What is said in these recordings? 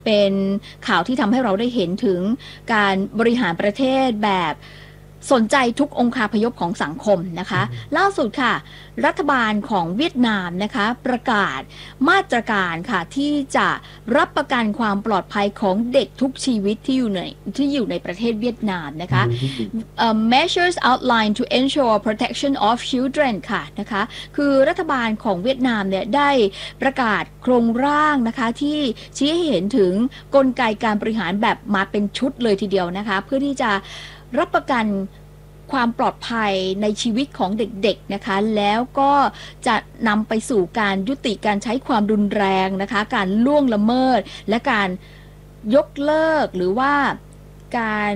เป็นข่าวที่ทำให้เราได้เห็นถึงการบริหารประเทศแบบสนใจทุกองคาพยพของสังคมนะคะล่าสุดค่ะรัฐบาลของเวียดนามนะคะประกาศมาตรการค่ะที่จะรับประกันความปลอดภัยของเด็กทุกชีวิตที่อยู่ในประเทศเวียดนามนะคะ measures outlined to ensure protection of children ค่ะนะคะคือรัฐบาลของเวียดนามเนี่ยได้ประกาศโครงร่างนะคะที่ชี้ให้เห็นถึงกลไกการบริหารแบบมาเป็นชุดเลยทีเดียวนะคะเพื่อที่จะรับประกันความปลอดภัยในชีวิตของเด็กๆนะคะแล้วก็จะนำไปสู่การยุติการใช้ความรุนแรงนะคะการล่วงละเมิดและการยกเลิกหรือว่าการ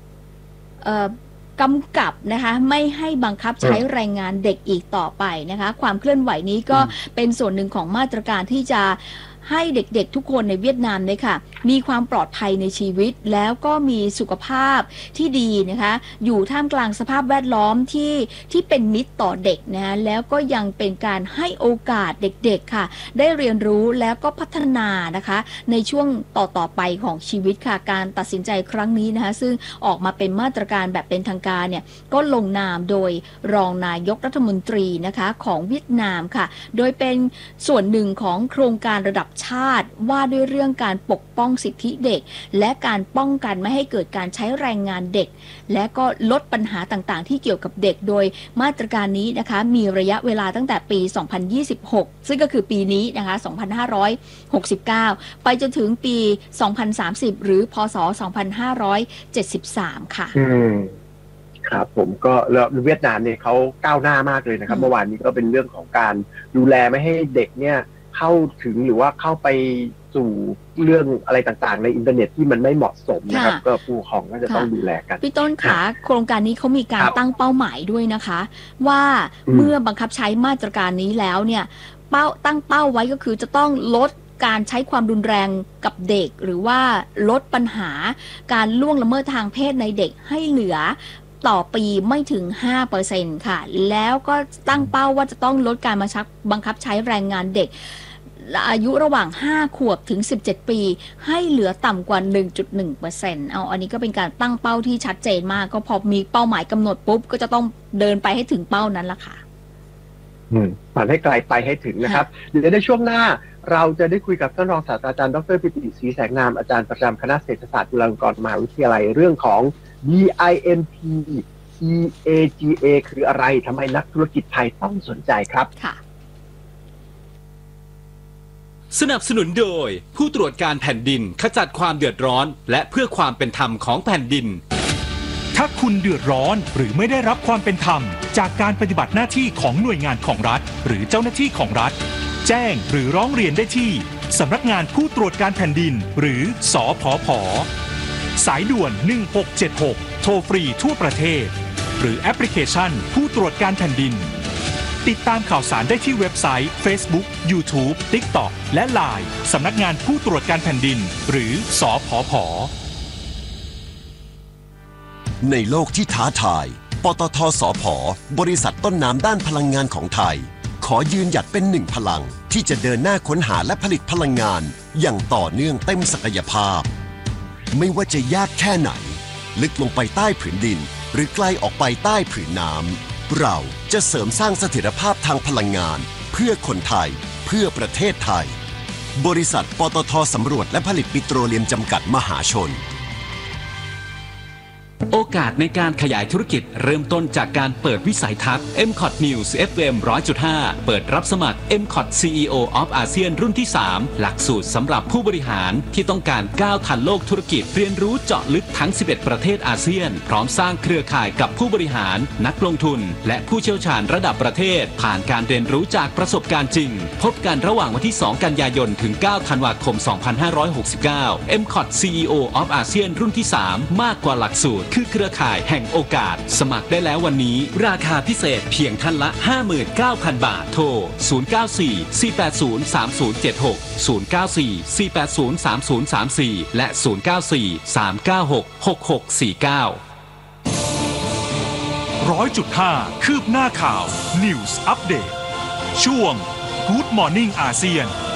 กำกับนะคะไม่ให้บังคับใช้แรงงานเด็กอีกต่อไปนะคะความเคลื่อนไหวนี้ก็เป็นส่วนหนึ่งของมาตรการที่จะให้เด็กๆทุกคนในเวียดนามเนี่ยค่ะมีความปลอดภัยในชีวิตแล้วก็มีสุขภาพที่ดีนะคะอยู่ท่ามกลางสภาพแวดล้อมที่เป็นมิตรต่อเด็กนะคะแล้วก็ยังเป็นการให้โอกาสเด็กๆค่ะได้เรียนรู้แล้วก็พัฒนานะคะในช่วงต่อไปของชีวิตค่ะการตัดสินใจครั้งนี้นะคะซึ่งออกมาเป็นมาตรการแบบเป็นทางการเนี่ยก็ลงนามโดยรองนายกรัฐมนตรีนะคะของเวียดนามค่ะโดยเป็นส่วนหนึ่งของโครงการระดับชาติว่าด้วยเรื่องการปกป้องสิทธิเด็กและการป้องกันไม่ให้เกิดการใช้แรงงานเด็กและก็ลดปัญหาต่างๆที่เกี่ยวกับเด็กโดยมาตรการนี้นะคะมีระยะเวลาตั้งแต่ปี 2026 ซึ่งก็คือปีนี้นะคะ 2569 ไปจนถึงปี 2030 หรือพศ 2573 ค่ะครับผมก็แล้วเวียดนามเนี่ยเขาก้าวหน้ามากเลยนะครับเมื่อวานนี้ก็เป็นเรื่องของการดูแลไม่ให้เด็กเนี่ยเข้าถึงหรือว่าเข้าไปสู่เรื่องอะไรต่างๆในอินเทอร์เน็ตที่มันไม่เหมาะสมนะครับก็ผู้ปกครองก็จะต้องดูแลกันพี่ต้นขาโครงการนี้เขามีการตั้งเป้าหมายด้วยนะคะว่าเมื่อบังคับใช้มาตรการนี้แล้วเนี่ยตั้งเป้าไว้ก็คือจะต้องลดการใช้ความรุนแรงกับเด็กหรือว่าลดปัญหาการล่วงละเมิดทางเพศในเด็กให้เหลือต่อปีไม่ถึง 5% ค่ะแล้วก็ตั้งเป้าว่าจะต้องลดการบังคับใช้แรงงานเด็กอายุระหว่าง5ขวบถึง17ปีให้เหลือต่ำกว่า 1.1% อันนี้ก็เป็นการตั้งเป้าที่ชัดเจนมากก็พอมีเป้าหมายกำหนดปุ๊บก็จะต้องเดินไปให้ถึงเป้านั้นละค่ะฝันให้ไกลไปให้ถึงนะครับเดี๋ยวในช่วงหน้าเราจะได้คุยกับท่านรองศาสตราจารย์ดร.ปิติศรีแสงนามอาจารย์ประจำคณะเศรษฐศาสตร์จุฬาลงกรณ์มหาวิทยาลัยเรื่องของ BINT EAGA คืออะไรทำไมนักธุรกิจไทยต้องสนใจครับค่ะสนับสนุนโดยผู้ตรวจการแผ่นดินขจัดความเดือดร้อนและเพื่อความเป็นธรรมของแผ่นดินถ้าคุณเดือดร้อนหรือไม่ได้รับความเป็นธรรมจากการปฏิบัติหน้าที่ของหน่วยงานของรัฐหรือเจ้าหน้าที่ของรัฐแจ้งหรือร้องเรียนได้ที่สำนักงานผู้ตรวจการแผ่นดินหรือสผผ.สายด่วน1676โทรฟรีทั่วประเทศหรือแอปพลิเคชันผู้ตรวจการแผ่นดินติดตามข่าวสารได้ที่เว็บไซต์ Facebook YouTube TikTok และ LINE สำนักงานผู้ตรวจการแผ่นดินหรือสผผ. ในโลกที่ท้าทายปตท.สผ.บริษัทต้นน้ำด้านพลังงานของไทยขอยืนหยัดเป็นหนึ่งพลังที่จะเดินหน้าค้นหาและผลิตพลังงานอย่างต่อเนื่องเต็มศักยภาพไม่ว่าจะยากแค่ไหนลึกลงไปใต้ผืนดินหรือไกลออกไปใต้ผืนน้ำเราจะเสริมสร้างเสถียรภาพทางพลังงานเพื่อคนไทยเพื่อประเทศไทยบริษัทปตท.สำรวจและผลิตปิโตรเลียมจำกัดมหาชนโอกาสในการขยายธุรกิจเริ่มต้นจากการเปิดวิสัยทัศน์ MCOT News FM 100.5 เปิดรับสมัคร MCOT CEO of ASEAN รุ่นที่ 3 หลักสูตรสำหรับผู้บริหารที่ต้องการก้าวทันโลกธุรกิจเรียนรู้เจาะลึกทั้ง 11 ประเทศอาเซียนพร้อมสร้างเครือข่ายกับผู้บริหารนักลงทุนและผู้เชี่ยวชาญระดับประเทศผ่านการเรียนรู้จากประสบการณ์จริงพบกันระหว่างวันที่ 2 กันยายนถึง 9 ธันวาคม 2569 MCOT CEO of ASEAN รุ่นที่ 3 มากกว่าหลักสูตรคือเครือข่ายแห่งโอกาสสมัครได้แล้ววันนี้ราคาพิเศษเพียงท่านละ 59,000 บาทโทร 094-480-3076 094-480-3034 และ 094-396-6649 100.5 คืบหน้าข่าว News Update ช่วง Good Morning อาเซียน